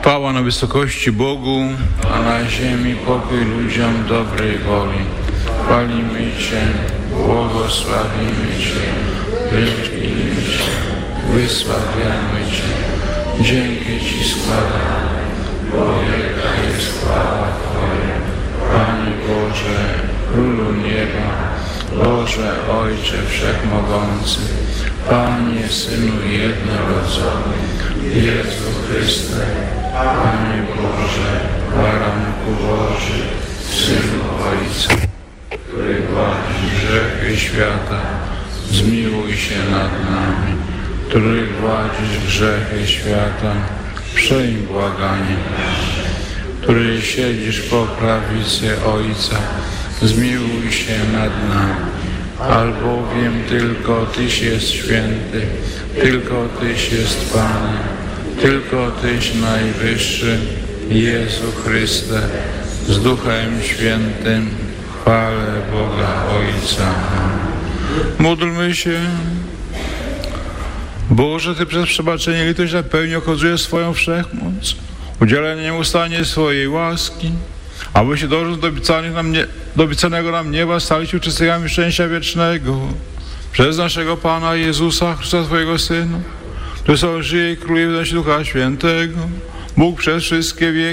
Chwała na wysokości Bogu, a na ziemi pokój ludziom dobrej woli. Chwalimy Cię, błogosławimy Cię, wielbimy Cię, wysławiamy Cię. Dzięki Ci składamy, bo wielka jest chwała Twoja. Panie Boże, Królu nieba, Boże Ojcze Wszechmogący, Panie Synu jednorodzony, Jezu Chryste, Panie Boże, Baranku Boży, Synu Ojca, który gładzisz grzechy świata, zmiłuj się nad nami. Który gładzisz grzechy świata, przyjm błaganie. Który siedzisz po prawicy Ojca, zmiłuj się nad nami. Albowiem tylko Tyś jest święty, tylko Tyś jest Panem, tylko Tyś najwyższy, Jezu Chryste, z Duchem Świętym, chwalę Boga Ojca. Módlmy się. Boże, Ty przez przebaczenie litość napełni okazujesz swoją wszechmoc, udzielaj nieustannie swojej łaski, aby się dążąc do obiecanego nam nieba stali się uczestnikami szczęścia wiecznego. Przez naszego Pana Jezusa Chrystusa, Twojego Syna, który żyje i króluje w Ducha Świętego, Bóg przez wszystkie wieki.